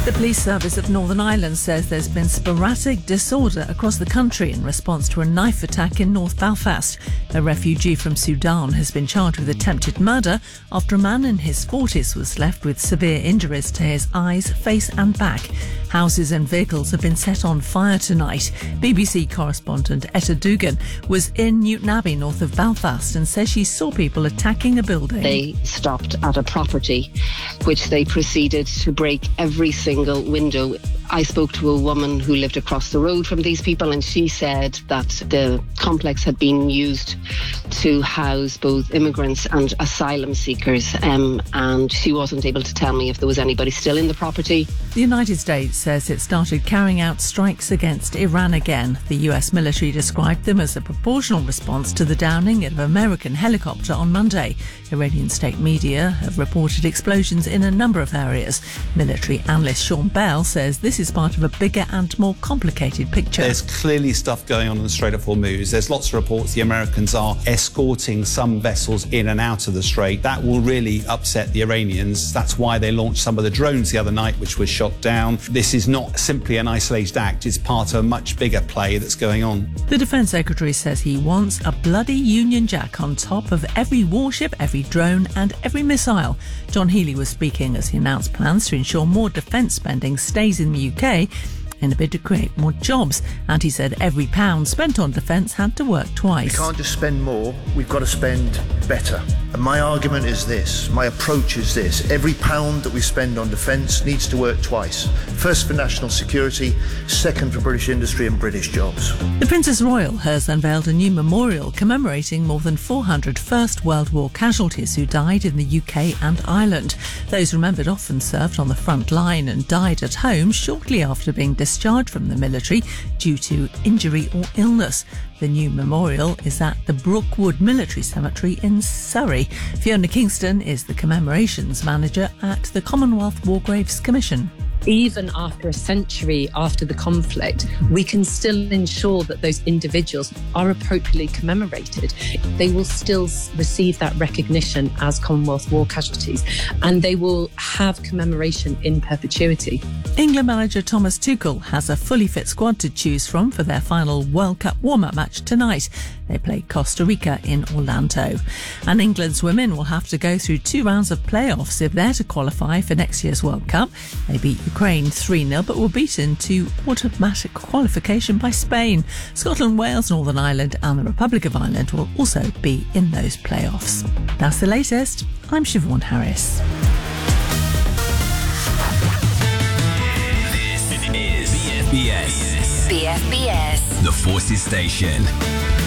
The police service of Northern Ireland says there's been sporadic disorder across the country in response to a knife attack in North Belfast. A refugee from Sudan has been charged with attempted murder after a man in his 40s was left with severe injuries to his eyes, face and back. Houses and vehicles have been set on fire tonight. BBC correspondent Etta Dugan was in Newtonabbey, north of Belfast, and says she saw people attacking a building. They stopped at a property, which they proceeded to break every single window. I spoke to a woman who lived across the road from these people, and she said that the complex had been used to house both immigrants and asylum seekers, and she wasn't able to tell me if there was anybody still in the property. The United States says it started carrying out strikes against Iran again. The US military described them as a proportional response to the downing of an American helicopter on Monday. Iranian state media have reported explosions in a number of areas. Military analyst Sean Bell says this is part of a bigger and more complicated picture. There's clearly stuff going on in the Strait of Hormuz. There's lots of reports the Americans are escorting some vessels in and out of the Strait. That will really upset the Iranians. That's why they launched some of the drones the other night, which was shot down. This is not simply an isolated act. It's part of a much bigger play that's going on. The Defence Secretary says he wants a bloody Union Jack on top of every warship, every drone and every missile. John Healey was speaking as he announced plans to ensure more defence spending stays in the UK in a bid to create more jobs. And he said every pound spent on defence had to work twice. We can't just spend more, we've got to spend better. And my argument is this, my approach is this: every pound that we spend on defence needs to work twice. First for national security, second for British industry and British jobs. The Princess Royal has unveiled a new memorial commemorating more than 400 First World War casualties who died in the UK and Ireland. Those remembered often served on the front line and died at home shortly after being discharged from the military due to injury or illness. The new memorial is at the Brookwood Military Cemetery in Surrey. Fiona Kingston is the commemorations manager at the Commonwealth War Graves Commission. Even after a century after the conflict, we can still ensure that those individuals are appropriately commemorated. They will still receive that recognition as Commonwealth war casualties, and they will have commemoration in perpetuity. England manager Thomas Tuchel has a fully fit squad to choose from for their final World Cup warm-up match tonight. They play Costa Rica in Orlando. And England's women will have to go through 2 rounds of playoffs if they're to qualify for next year's World Cup. They beat Ukraine 3-0 but were beaten to automatic qualification by Spain. Scotland, Wales, Northern Ireland and the Republic of Ireland will also be in those playoffs. That's the latest. I'm Siobhan Harris. This is BFBS. BFBS. The Forces Station.